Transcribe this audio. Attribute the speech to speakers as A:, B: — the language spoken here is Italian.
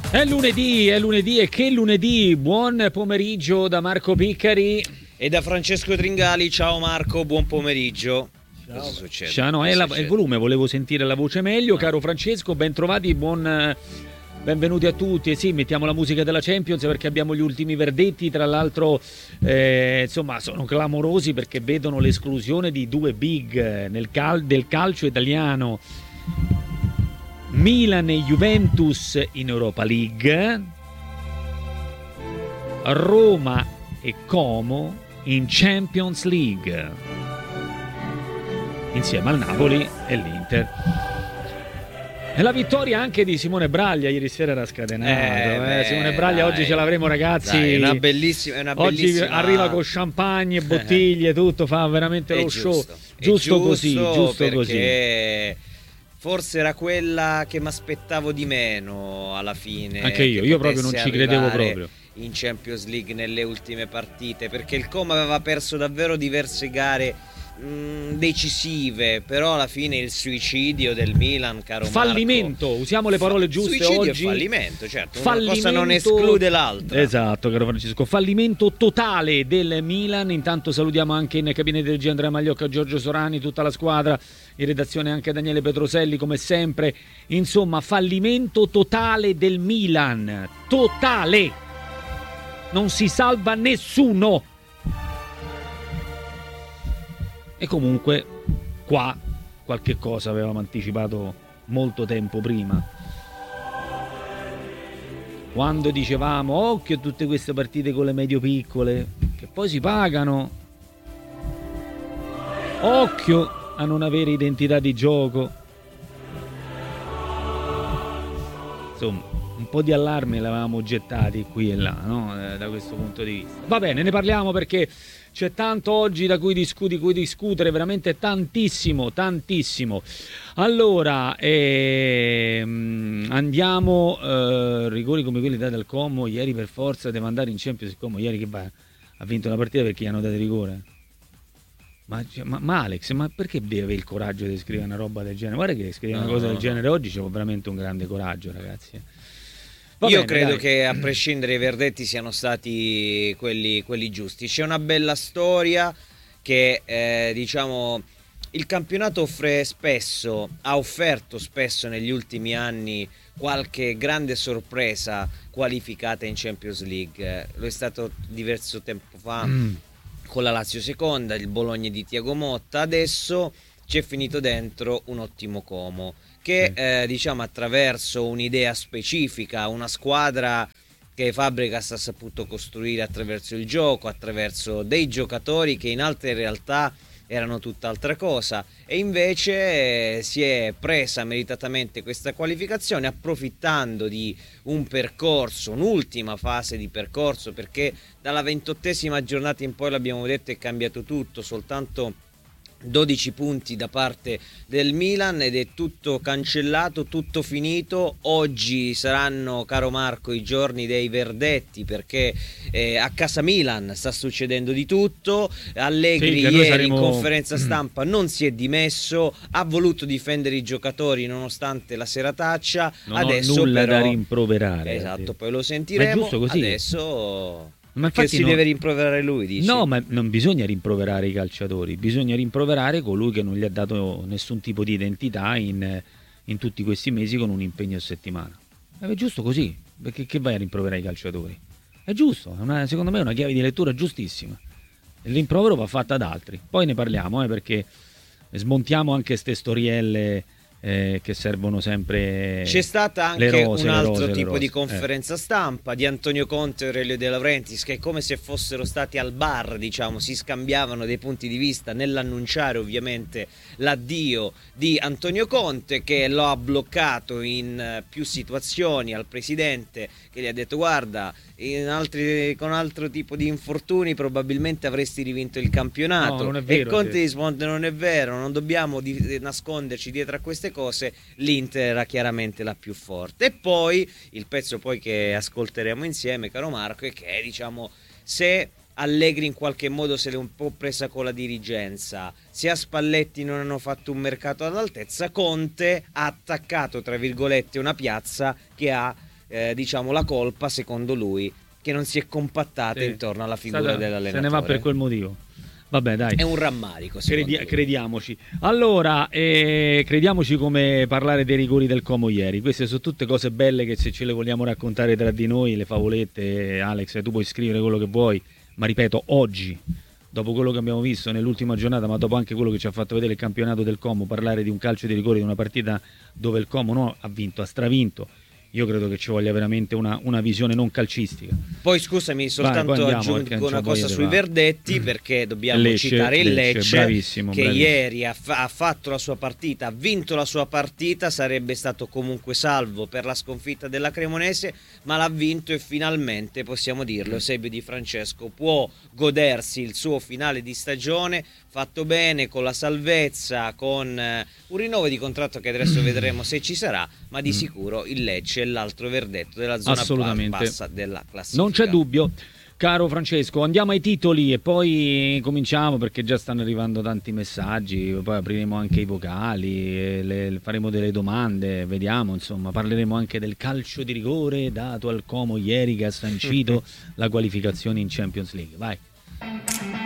A: È lunedì e che lunedì! Buon pomeriggio da Marco Piccari
B: e da Francesco Tringali. Ciao Marco, buon pomeriggio.
A: Ciao.
B: Cosa succede?
A: Ciao, no, è il volume, volevo sentire la voce meglio. Caro Francesco, ben trovati, benvenuti a tutti. E sì, mettiamo la musica della Champions perché abbiamo gli ultimi verdetti. Tra l'altro, insomma, sono clamorosi perché vedono l'esclusione di due big del calcio italiano. Milan e Juventus in Europa League, Roma e Como in Champions League, insieme al Napoli e l'Inter. E la vittoria anche di Simone Braglia ieri sera era scatenato. Simone Braglia oggi ce l'avremo, ragazzi.
B: Dai, è una bellissima.
A: Oggi arriva con champagne, bottiglie, tutto, fa veramente lo show. Giusto così, giusto così.
B: Forse era quella che mi aspettavo di meno alla fine.
A: Anche io proprio non ci credevo proprio.
B: In Champions League nelle ultime partite, perché il Como aveva perso davvero diverse gare decisive, però alla fine il suicidio del Milan, caro
A: fallimento,
B: Marco,
A: usiamo le parole giuste oggi.
B: E fallimento, certo, una cosa non esclude l'altra.
A: Esatto, caro Francesco, fallimento totale del Milan. Intanto salutiamo anche in cabina di regia Andrea Magliocca, Giorgio Sorani, tutta la squadra, in redazione anche Daniele Petroselli come sempre. Insomma, fallimento totale del Milan, totale, non si salva nessuno. E comunque qua qualche cosa avevamo anticipato molto tempo prima, quando dicevamo occhio a tutte queste partite con le medio piccole che poi si pagano, occhio a non avere identità di gioco. Insomma, un po' di allarme l'avevamo gettati qui e là, no? Da questo punto di vista. Va bene, ne parliamo perché c'è tanto oggi da cui discutere, veramente tantissimo. Allora, andiamo, rigori come quelli dati al Como, ieri per forza deve andare in Champions. Il Como ieri che va, ha vinto una partita perché gli hanno dato rigore. Ma Alex, ma perché deve avere il coraggio di scrivere una roba del genere? Guarda che scrivere una cosa del genere oggi c'è veramente un grande coraggio, ragazzi.
B: Io credo che a prescindere i verdetti siano stati quelli giusti. C'è una bella storia che diciamo il campionato ha offerto spesso negli ultimi anni qualche grande sorpresa qualificata in Champions League. Lo è stato diverso tempo fa con la Lazio seconda, il Bologna di Thiago Motta. Adesso c'è finito dentro un ottimo Como che diciamo attraverso un'idea specifica, una squadra che Fabregas ha saputo costruire attraverso il gioco, attraverso dei giocatori che in altre realtà erano tutt'altra cosa, e invece si è presa meritatamente questa qualificazione approfittando di un percorso, un'ultima fase di percorso, perché dalla 28esima giornata in poi, l'abbiamo detto, è cambiato tutto, soltanto 12 punti da parte del Milan ed è tutto cancellato, tutto finito. Oggi saranno, caro Marco, i giorni dei verdetti, perché a casa Milan sta succedendo di tutto. Allegri ieri in conferenza stampa non si è dimesso, ha voluto difendere i giocatori nonostante la serataccia.
A: Non
B: adesso
A: ho nulla
B: però
A: da rimproverare.
B: Esatto, poi lo sentiremo.
A: Ma è giusto così.
B: Adesso
A: ma
B: che si deve rimproverare lui, dici?
A: No, ma non bisogna rimproverare i calciatori, bisogna rimproverare colui che non gli ha dato nessun tipo di identità in tutti questi mesi con un impegno a settimana. È giusto così, perché che vai a rimproverare i calciatori? È giusto, secondo me è una chiave di lettura giustissima. Il rimprovero va fatto ad altri, poi ne parliamo, perché smontiamo anche ste storielle che servono sempre.
B: C'è stata anche un altro tipo di conferenza stampa di Antonio Conte e Aurelio De Laurentiis, che è come se fossero stati al bar, diciamo, si scambiavano dei punti di vista nell'annunciare ovviamente l'addio di Antonio Conte, che lo ha bloccato in più situazioni al presidente, che gli ha detto: guarda, con altro tipo di infortuni probabilmente avresti rivinto il campionato.
A: No, non è vero,
B: e Conte risponde: non è vero, non dobbiamo nasconderci dietro a queste cose, l'Inter era chiaramente la più forte. E poi il pezzo che ascolteremo insieme, caro Marco, è che, diciamo, se Allegri in qualche modo se l'è un po' presa con la dirigenza, se a Spalletti non hanno fatto un mercato all'altezza, Conte ha attaccato, tra virgolette, una piazza che ha diciamo la colpa, secondo lui, che non si è compattata intorno alla figura dell'allenatore.
A: Se ne va per quel motivo. Vabbè, dai.
B: È un rammarico,
A: crediamoci. Allora, crediamoci come parlare dei rigori del Como ieri. Queste sono tutte cose belle che, se ce le vogliamo raccontare tra di noi, le favolette, Alex, tu puoi scrivere quello che vuoi, ma ripeto, oggi, dopo quello che abbiamo visto nell'ultima giornata, ma dopo anche quello che ci ha fatto vedere il campionato del Como, parlare di un calcio di rigore, di una partita dove il Como non ha vinto, ha stravinto, io credo che ci voglia veramente una visione non calcistica.
B: Poi scusami, soltanto aggiungo una cosa sui verdetti, perché dobbiamo citare il Lecce,
A: bravissimo.
B: Ieri ha fatto la sua partita, ha vinto la sua partita, sarebbe stato comunque salvo per la sconfitta della Cremonese, ma l'ha vinto e finalmente, possiamo dirlo, Eusebio Di Francesco può godersi il suo finale di stagione fatto bene, con la salvezza, con un rinnovo di contratto che adesso vedremo se ci sarà, ma di sicuro il Lecce è l'altro verdetto della zona bassa della classifica.
A: Non c'è dubbio. Caro Francesco, andiamo ai titoli e poi cominciamo, perché già stanno arrivando tanti messaggi, poi apriremo anche i vocali, faremo delle domande, vediamo, insomma, parleremo anche del calcio di rigore dato al Como ieri, che ha sancito la qualificazione in Champions League. Vai.